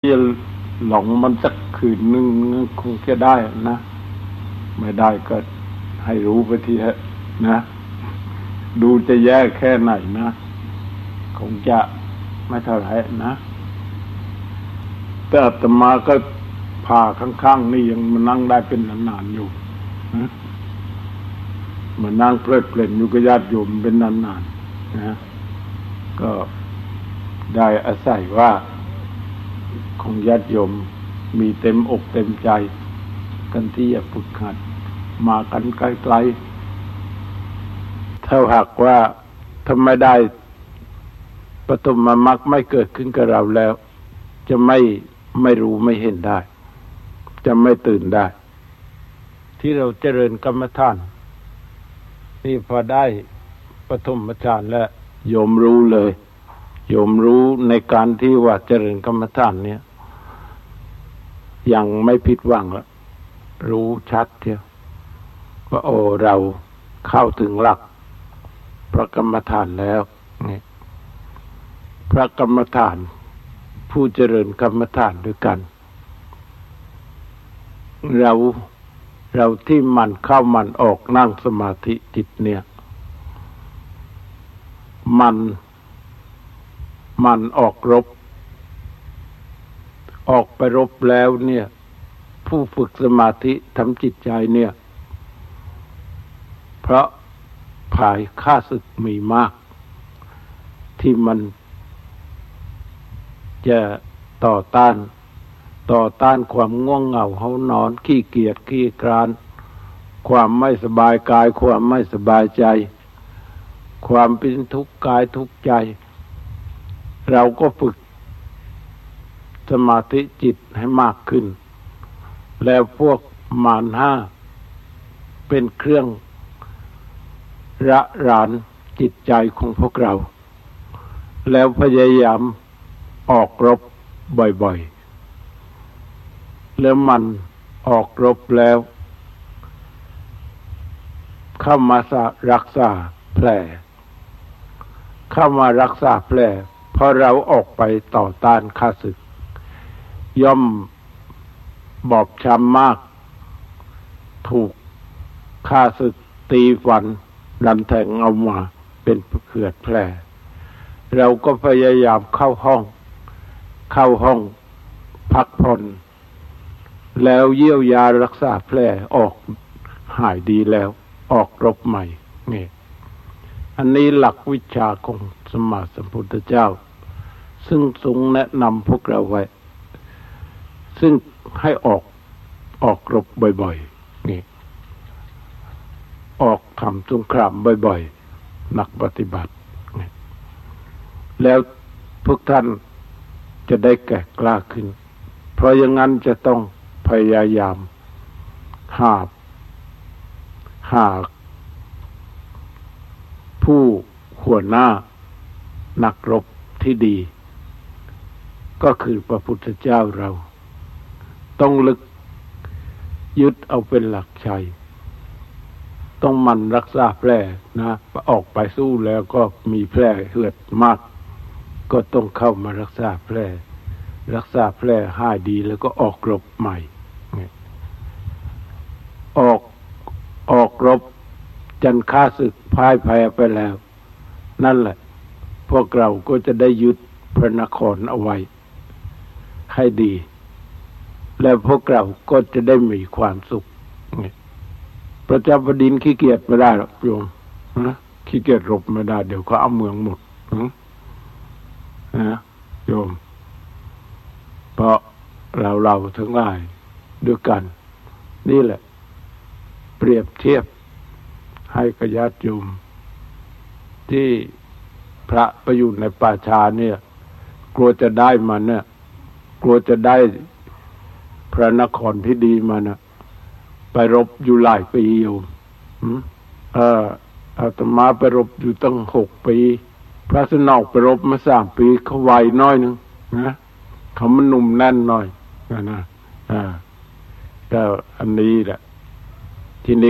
จะหลงมันสักคืนนึงคงจะได้นะไม่ได้ก็ให้รู้ไปทีเถอะนะดูจะแย่แค่ไหนนะคงจะไม่เท่าไหร่นะแต่อาตมาก็ผ่าข้างๆนี่ยังมานั่งได้เป็นนานๆอยู่นะมานั่งเพลิดเพลินอยู่กับญาติโยมเป็นนานๆนะก็ได้อาศัยว่าของญาติโยมมีเต็มอกเต็มใจกันที่จะฝึกหัดมากันไกลๆถ้าหากว่าถ้าไม่ได้ปฐมมรรคไม่เกิดขึ้นกับเราแล้วจะไม่รู้ไม่เห็นได้จะไม่ตื่นได้ที่เราเจริญกรรมฐานนี่พอได้ปฐมฌานแล้วโยมรู้เลยโยมรู้ในการที่ว่าเจริญกรรมฐานเนี่ยยังไม่ผิดหวังแล้วรู้ชัดเดียวว่าโอ้เราเข้าถึงหลักพระกรรมฐานแล้วนี่พระกรรมฐานผู้เจริญกรรมฐานด้วยกันเราที่มันเข้ามันออกนั่งสมาธิจิตเนี่ยมันออกรบออกไปรบแล้วเนี่ยผู้ฝึกสมาธิทำจิตใจเนี่ยเพราะภายข้าศึกมีมากที่มันจะต่อต้านความง่วงเหงาเฮานอนขี้เกียจขี้คร้านความไม่สบายกายความไม่สบายใจความเป็นทุกข์กายทุกข์ใจเราก็ฝึกสมาธิจิตให้มากขึ้นแล้วพวกมารห้าเป็นเครื่องระรานจิตใจของพวกเราแล้วพยายามออกรบบ่อยๆแล้วมันออกรบแล้วเข้ามารักษาแผลเพราะเราออกไปต่อต้านข้าศึกย่อมบอบช้ำมากถูกข้าศึกตีฟันดันแทงเอามาเป็นเขือดแผลเราก็พยายามเข้าห้องพักผ่อนแล้วเยียวยารักษาแผลออกหายดีแล้วออกรบใหม่นี่อันนี้หลักวิชาของสมมาสัมพุทธเจ้าซึ่งทรงแนะนำพวกเราไว้ซึ่งให้ออกรบบ่อยๆนี่ออกทำสงครามบ่อยๆนักปฏิบัติแล้วพวกท่านจะได้แก่กล้าขึ้นเพราะอย่างนั้นจะต้องพยายามหาผู้หัวหน้านักรบที่ดีก็คือพระพุทธเจ้าเราต้องลึกยึดเอาเป็นหลักชัยต้องมันรักษาแผลนะออกไปสู้แล้วก็มีแผลเหือดมากก็ต้องเข้ามารักษาแผลหายดีแล้วก็ออกรบใหม่ออกรบจันข้าศึกพ่ายแพ้ไปแล้วนั่นแหละพวกเราก็จะได้ยึดพระนครเอาไว้ให้ดีแล้วพวกเราก็จะได้มีความสุขพระเจ้าแผ่นดินขี้เกียจไม่ได้หรอกโยมนะขี้เกียจรบไม่ได้เดี๋ยวเขาเอาเมืองหมดนะโยมเพราะเราทั้งหลายด้วยกันนี่แหละเปรียบเทียบให้กับญาติโยมที่พระไปอยู่ในป่าช้าเนี่ยกลัวจะได้มันเนี่ยกลัวจะได้พระนครที่ดีมานะไปรบอยู่หลายปีอยู่อาตมาไปรบอยู่ตั้ง6 ปีพระสนอกไปรบมา3 ปีเขาไวน้อยนึงนะเขามันหนุ่มแน่นหน่อยนะก็อันนี้แหละทีนี้